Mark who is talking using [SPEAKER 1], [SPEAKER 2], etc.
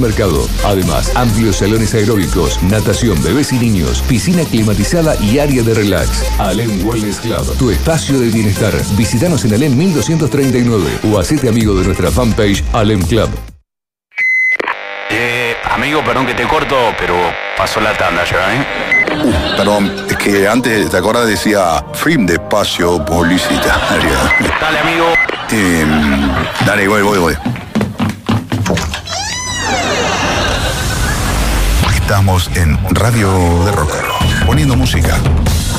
[SPEAKER 1] mercado. Además, amplios salones aeróbicos, natación, bebés y niños, piscina climatizada y área de relax. Alem Wellness Club, tu espacio de bienestar. Visítanos en Alem 1239 o hacete amigo de nuestra fanpage Alem Club.
[SPEAKER 2] Amigo, perdón que te corto, pero pasó la tanda ya, ¿eh?
[SPEAKER 3] Perdón, es que antes, ¿te acuerdas? Decía film de espacio publicitario.
[SPEAKER 2] Dale, amigo.
[SPEAKER 3] Dale, voy. Estamos en Radio de Rock, poniendo música.